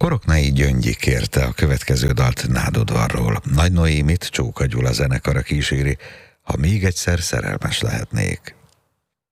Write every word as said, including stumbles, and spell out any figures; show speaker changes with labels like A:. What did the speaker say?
A: Boroknai Gyöngyi kérte a következő dalt Nádudvarról. Nagy Noémit Csóka Gyula zenekara kíséri, Ha még egyszer szerelmes lehetnék.